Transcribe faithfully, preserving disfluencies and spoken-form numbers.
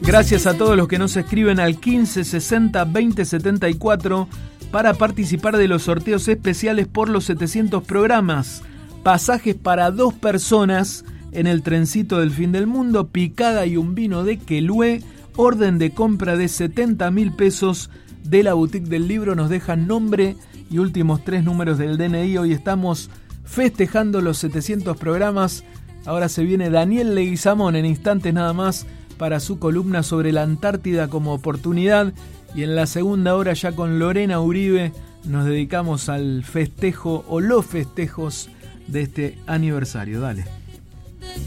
Gracias a todos los que nos escriben al quince sesenta veinte setenta y cuatro para participar de los sorteos especiales por los setecientos programas. Pasajes para dos personas en el trencito del fin del mundo, picada y un vino de Quelué, orden de compra de setenta mil pesos de la boutique del libro. Nos dejan nombre y últimos tres números del D N I. Hoy estamos festejando los setecientos programas. Ahora se viene Daniel Leguizamón en instantes nada más para su columna sobre la Antártida como oportunidad. Y en la segunda hora, ya con Lorena Uribe, nos dedicamos al festejo o los festejos de este aniversario. Dale.